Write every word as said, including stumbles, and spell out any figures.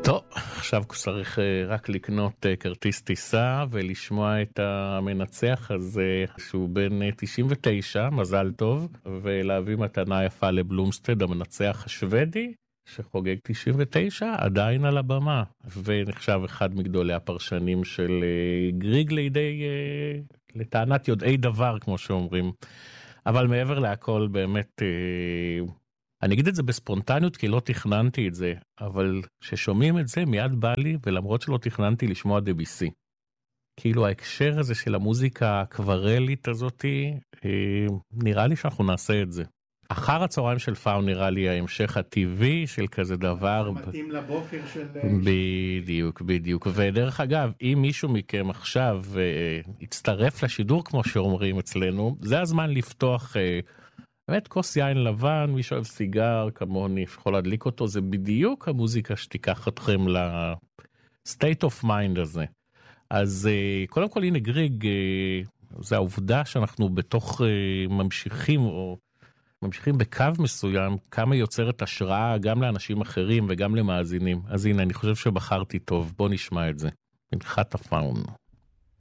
טוב, עכשיו צריך רק לקנות כרטיס טיסה ולשמוע את המנצח הזה שהוא בן תשעים ותשע, מזל טוב, ולהביא מתנה יפה לבלומסטד, המנצח השוודי שחוגג תשעים ותשע, עדיין על הבמה, ונחשב אחד מגדולי הפרשנים של גריג לידי, לטענת יודעי דבר כמו שאומרים. אבל מעבר להכל באמת, אני אגיד את זה בספונטניות כי לא תכננתי את זה, אבל ששומעים את זה מיד בא לי, ולמרות שלא תכננתי לשמוע דביסי. כאילו ההקשר הזה של המוזיקה הקוורלית הזאת, נראה לי שאנחנו נעשה את זה. אחר הצהריים של פאו נראה לי ההמשך הטבעי של כזה דבר. מתאים לבוקר של... בדיוק, בדיוק. ודרך אגב, אם מישהו מכם עכשיו יצטרף לשידור כמו שאומרים אצלנו, זה הזמן לפתוח... באמת כוס יין לבן, מי שאוהב סיגר כמוני, יכול להדליק אותו, זה בדיוק המוזיקה שתיקח אתכם ל-state of mind הזה. אז קודם כל הנה גריג, זה העובדה שאנחנו בתוך ממשיכים, או ממשיכים בקו מסוים, כמה יוצרת השראה גם לאנשים אחרים וגם למאזינים. אז הנה, אני חושב שבחרתי טוב, בוא נשמע את זה. מנחת הפאון.